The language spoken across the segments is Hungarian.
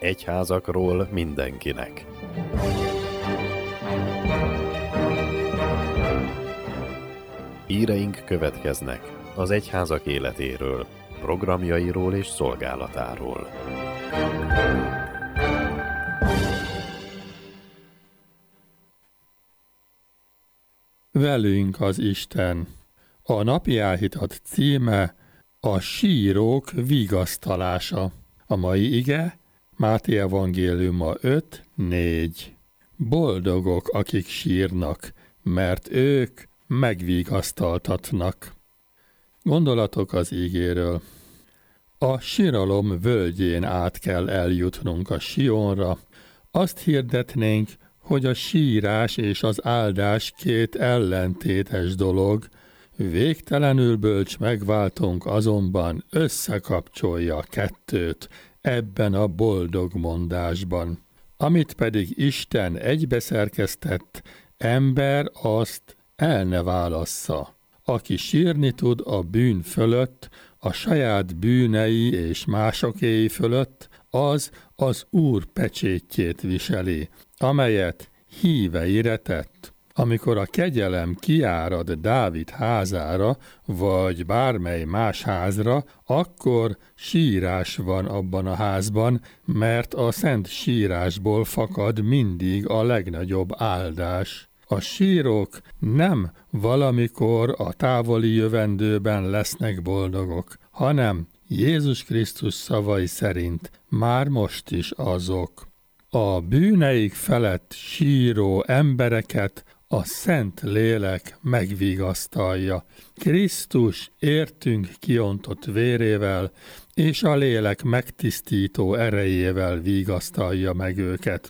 Egyházakról mindenkinek. Híreink következnek az egyházak életéről, programjairól és szolgálatáról. Velünk az Isten. A napi áhítat címe a sírók vigasztalása. A mai ige Máté evangéliuma 5:4. Boldogok, akik sírnak, mert ők megvigasztaltatnak. Gondolatok az igéről. A síralom völgyén át kell eljutnunk a Sionra. Azt hirdetnénk, hogy a sírás és az áldás két ellentétes dolog, végtelenül bölcs megváltónk azonban összekapcsolja a kettőt ebben a boldog mondásban. Amit pedig Isten egybeszerkesztett, ember azt el ne válassza. Aki sírni tud a bűn fölött, a saját bűnei és másokéi fölött, az Úr pecsétjét viseli, amelyet híveire tett. Amikor a kegyelem kiárad Dávid házára, vagy bármely más házra, akkor sírás van abban a házban, mert a szent sírásból fakad mindig a legnagyobb áldás. A sírók nem valamikor a távoli jövendőben lesznek boldogok, hanem Jézus Krisztus szavai szerint már most is azok. A bűneik felett síró embereket a Szent Lélek megvigasztalja. Krisztus értünk kiontott vérével, és a Lélek megtisztító erejével vigasztalja meg őket.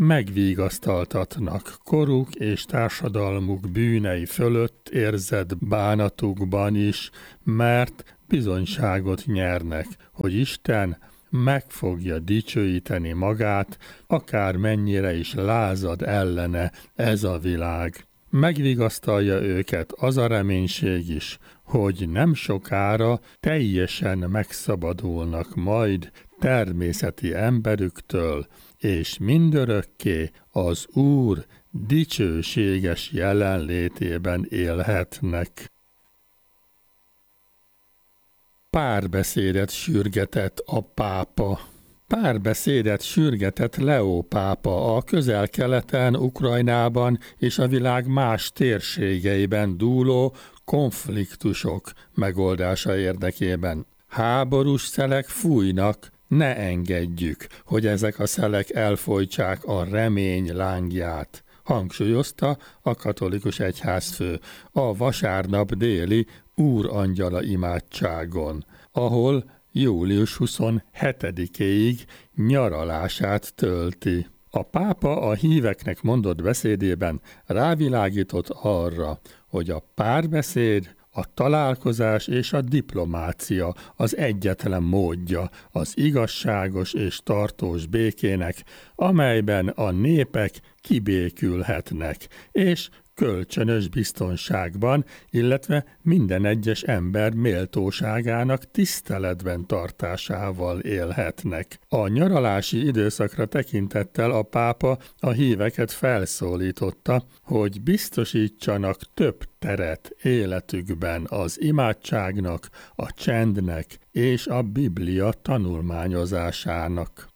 Megvigasztaltatnak koruk és társadalmuk bűnei fölött érzett bánatukban is, mert bizonyságot nyernek, hogy Isten meg fogja dicsőíteni magát, akár mennyire is lázad ellene ez a világ. Megvigasztalja őket az a reménység is, hogy nem sokára teljesen megszabadulnak majd természeti emberüktől, és mindörökké az Úr dicsőséges jelenlétében élhetnek. Párbeszédet sürgetett a pápa. Párbeszédet sürgetett Leó pápa a Közel-Keleten, Ukrajnában és a világ más térségeiben dúló konfliktusok megoldása érdekében. Háborús szelek fújnak, ne engedjük, hogy ezek a szelek elfojtsák a remény lángját, hangsúlyozta a katolikus egyházfő a vasárnap déli úrangyala imádságon, ahol július 27-éig nyaralását tölti. A pápa a híveknek mondott beszédében rávilágított arra, hogy a párbeszéd, a találkozás és a diplomácia az egyetlen módja az igazságos és tartós békének, amelyben a népek kibékülhetnek, és kölcsönös biztonságban, illetve minden egyes ember méltóságának tiszteletben tartásával élhetnek. A nyaralási időszakra tekintettel a pápa a híveket felszólította, hogy biztosítsanak több teret életükben az imádságnak, a csendnek és a Biblia tanulmányozásának.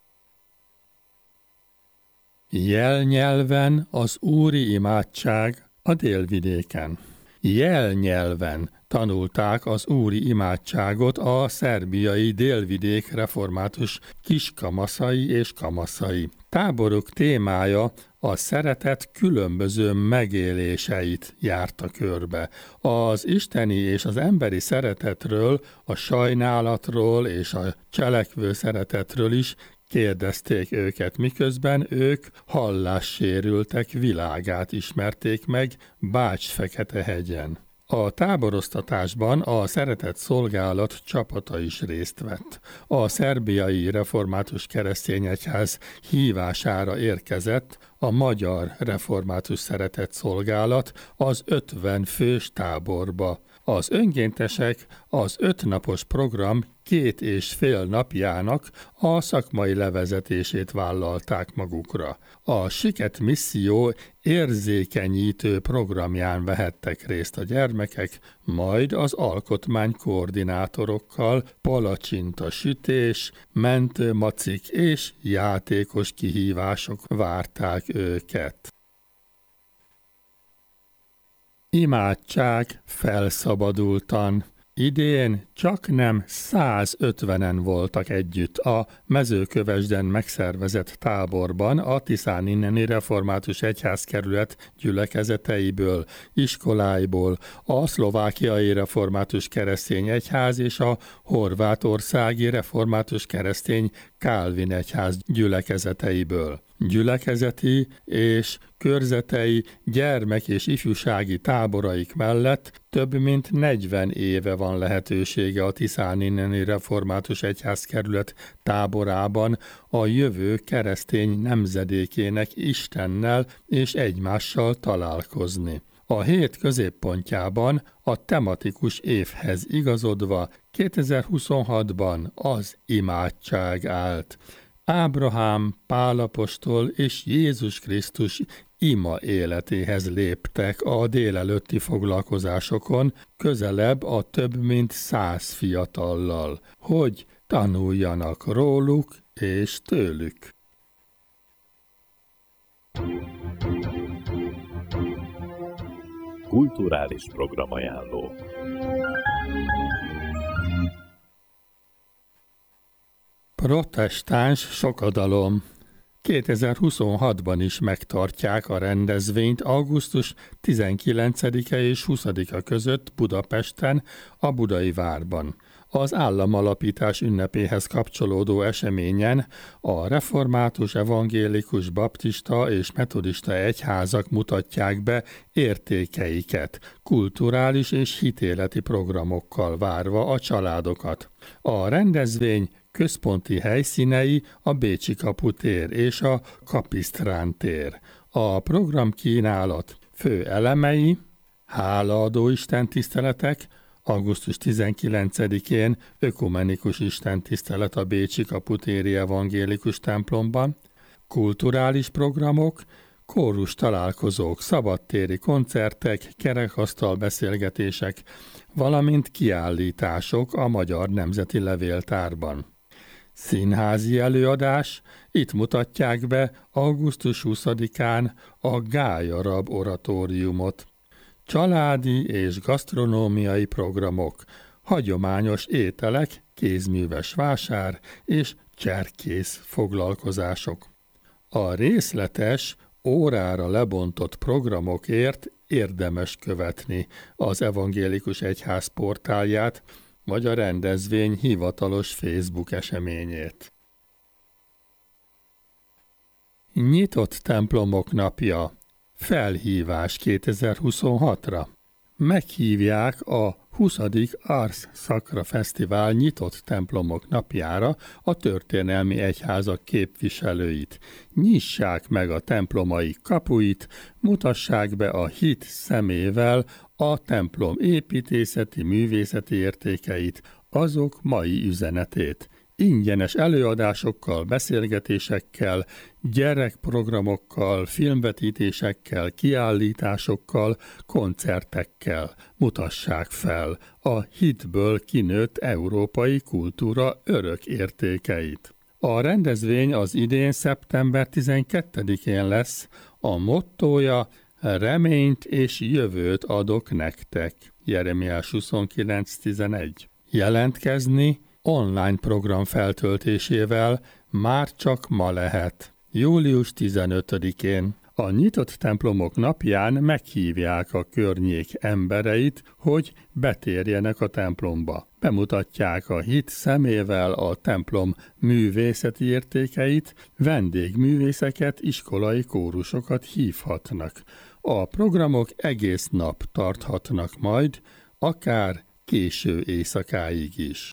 Jelnyelven az úri imádság a Délvidéken. Jelnyelven tanulták az úri imádságot a szerbiai délvidék református kiskamaszai és kamaszai. Táboruk témája a szeretet különböző megéléseit járta körbe. Az isteni és az emberi szeretetről, a sajnálatról és a cselekvő szeretetről is kérdezték őket, miközben ők hallássérültek világát ismerték meg Bács-Fekete-hegyen. A táboroztatásban a Szeretett Szolgálat csapata is részt vett. A szerbiai református keresztény egyház hívására érkezett a magyar református Szeretett Szolgálat az 50 fős táborba. Az önkéntesek az 5 napos program 2,5 napjának a szakmai levezetését vállalták magukra. A Siket Misszió érzékenyítő programján vehettek részt a gyermekek, majd az alkotmánykoordinátorokkal palacsinta sütés, mentőmacik és játékos kihívások várták őket. Imádság felszabadultan. Idén csaknem 150-en voltak együtt a Mezőkövesden megszervezett táborban a Tiszáninneni Református Egyházkerület gyülekezeteiből, iskoláiból, a Szlovákiai Református Keresztény Egyház és a Horvátországi Református Keresztény Kálvin Egyház gyülekezeteiből. Gyülekezeti és körzetei gyermek- és ifjúsági táboraik mellett több mint 40 éve van lehetősége a Tiszáninneni Református Egyházkerület táborában a jövő keresztény nemzedékének Istennel és egymással találkozni. A hét középpontjában a tematikus évhez igazodva 2026-ban az imádság állt. Ábrahám, Pál apostol és Jézus Krisztus ima életéhez léptek a délelőtti foglalkozásokon, közelebb a több mint 100 fiatallal, hogy tanuljanak róluk és tőlük. Kulturális programajánló. Protestáns sokadalom. 2026-ban is megtartják a rendezvényt augusztus 19-e és 20-a között Budapesten, a Budai Várban. Az államalapítás ünnepéhez kapcsolódó eseményen a református, evangélikus, baptista és metodista egyházak mutatják be értékeiket, kulturális és hitéleti programokkal várva a családokat. A rendezvény központi helyszínei a Bécsi Kaputér és a Kapisztrán tér. A programkínálat fő elemei: hálaadó istentiszteletek, augusztus 19-én ökumenikus istentisztelet a Bécsi Kaputéri Evangélikus templomban, kulturális programok, kórus találkozók, szabadtéri koncertek, kerekasztal beszélgetések, valamint kiállítások a Magyar Nemzeti Levéltárban. Színházi előadás, itt mutatják be augusztus 20-án a Gályarab oratóriumot. Családi és gasztronómiai programok, hagyományos ételek, kézműves vásár és cserkész foglalkozások. A részletes, órára lebontott programokért érdemes követni az Evangélikus Egyház portálját, vagy a rendezvény hivatalos Facebook eseményét. Nyitott templomok napja. Felhívás 2026-ra. Meghívják a 20. Ars Sacra Fesztivál nyitott templomok napjára a történelmi egyházak képviselőit. Nyissák meg a templomaik kapuit, mutassák be a hit szemével a templom építészeti, művészeti értékeit, azok mai üzenetét. Ingyenes előadásokkal, beszélgetésekkel, gyerekprogramokkal, filmvetítésekkel, kiállításokkal, koncertekkel mutassák fel a hitből kinőtt európai kultúra örök értékeit. A rendezvény az idén szeptember 12-én lesz, a mottója: reményt és jövőt adok nektek. Jeremiás 29:11. Jelentkezni online program feltöltésével már csak ma lehet. Július 15-én a nyitott templomok napján meghívják a környék embereit, hogy betérjenek a templomba. Bemutatják a hit szemével a templom művészeti értékeit, vendégművészeket, iskolai kórusokat hívhatnak. A programok egész nap tarthatnak majd, akár késő éjszakáig is.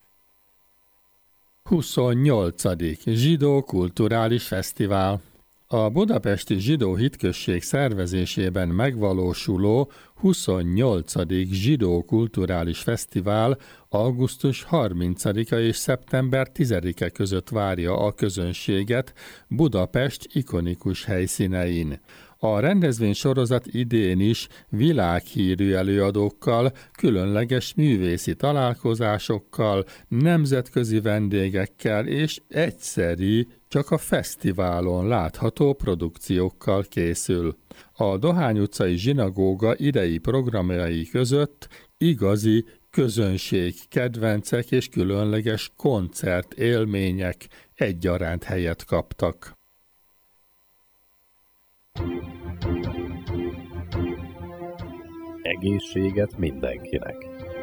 28. Zsidó Kulturális Fesztivál. A budapesti zsidó hitközség szervezésében megvalósuló 28. Zsidó Kulturális Fesztivál augusztus 30-a és szeptember 10-e között várja a közönséget Budapest ikonikus helyszínein. A rendezvénysorozat idén is világhírű előadókkal, különleges művészi találkozásokkal, nemzetközi vendégekkel és egyszeri, csak a fesztiválon látható produkciókkal készül. A Dohány utcai zsinagóga idei programjai között igazi közönség kedvencek és különleges koncert élmények egyaránt helyet kaptak. Egészséget mindenkinek.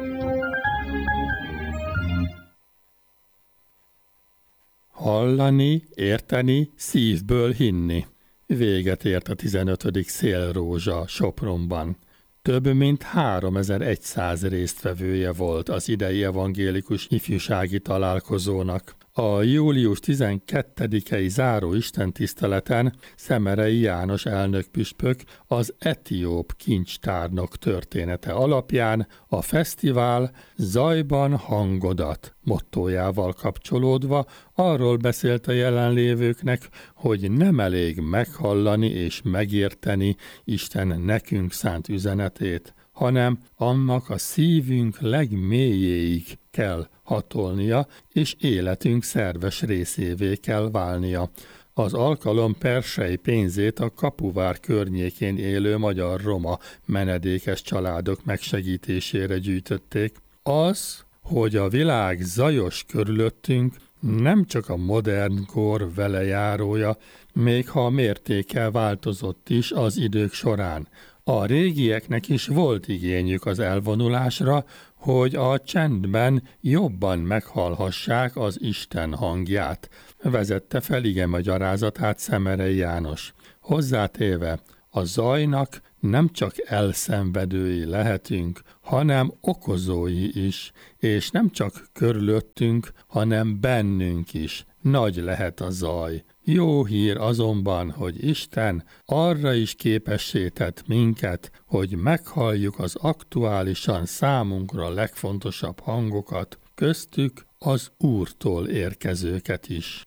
Hallani, érteni, szívből hinni. Véget ért a 15. Szélrózsa Sopronban. Több mint 3100 résztvevője volt az idei evangélikus ifjúsági találkozónak. A július 12-i záró istentiszteleten Szemerei János elnökpüspök az etióp kincstárnok története alapján a fesztivál Zajban hangodat mottójával kapcsolódva arról beszélt a jelenlévőknek, hogy nem elég meghallani és megérteni Isten nekünk szánt üzenetét, hanem annak a szívünk legmélyéig kell hatolnia, és életünk szerves részévé kell válnia. Az alkalom persei pénzét a Kapuvár környékén élő magyar-roma menedékes családok megsegítésére gyűjtötték. Az, hogy a világ zajos körülöttünk, nem csak a modern kor velejárója, még ha a mértéke változott is az idők során. A régieknek is volt igényük az elvonulásra, hogy a csendben jobban meghallhassák az Isten hangját, vezette fel igemagyarázatát Szemerei János. Hozzátéve, a zajnak nem csak elszenvedői lehetünk, hanem okozói is, és nem csak körülöttünk, hanem bennünk is. Nagy lehet a zaj. Jó hír azonban, hogy Isten arra is képessé tett minket, hogy meghalljuk az aktuálisan számunkra legfontosabb hangokat, köztük az Úrtól érkezőket is.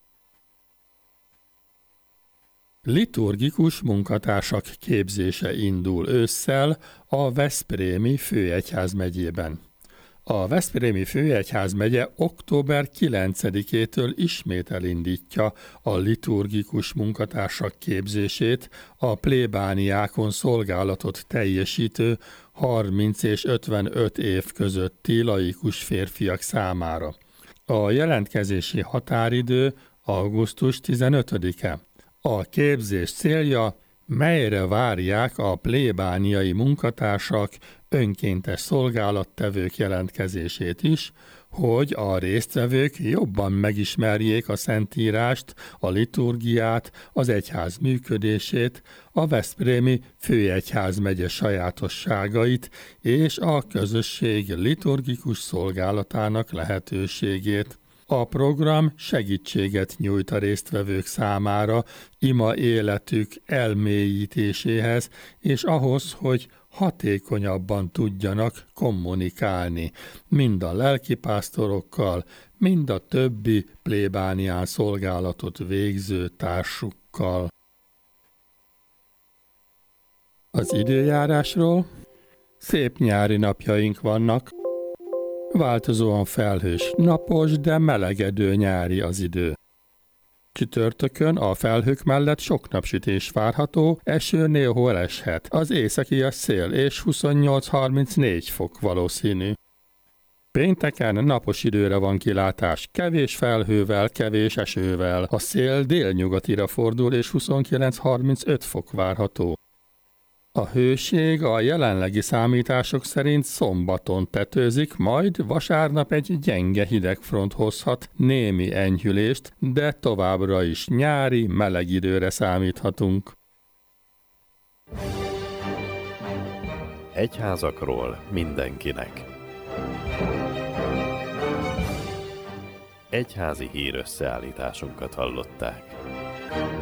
Liturgikus munkatársak képzése indul ősszel a Veszprémi főegyházmegyében. A Veszprémi főegyházmegye október 9-től ismét elindítja a liturgikus munkatársak képzését a plébániákon szolgálatot teljesítő 30 és 55 év közötti laikus férfiak számára. A jelentkezési határidő augusztus 15-e. A képzés célja, melyre várják a plébániai munkatársak, önkéntes szolgálattevők jelentkezését is, hogy a résztvevők jobban megismerjék a Szentírást, a liturgiát, az egyház működését, a Veszprémi főegyházmegye sajátosságait és a közösség liturgikus szolgálatának lehetőségét. A program segítséget nyújt a résztvevők számára ima életük elmélyítéséhez, és ahhoz, hogy hatékonyabban tudjanak kommunikálni, mind a lelkipásztorokkal, mind a többi plébánián szolgálatot végző társukkal. Az időjárásról: szép nyári napjaink vannak, változóan felhős, napos, de melegedő nyári az idő. Csütörtökön a felhők mellett sok napsütés várható, eső néhol eshet, az északias szél és 28-34 fok valószínű. Pénteken napos időre van kilátás, kevés felhővel, kevés esővel, a szél délnyugatira fordul és 29-35 fok várható. A hőség a jelenlegi számítások szerint szombaton tetőzik, majd vasárnap egy gyenge hidegfront hozhat némi enyhülést, de továbbra is nyári, meleg időre számíthatunk. Egyházakról mindenkinek. Egyházi hírösszeállításunkat hallották.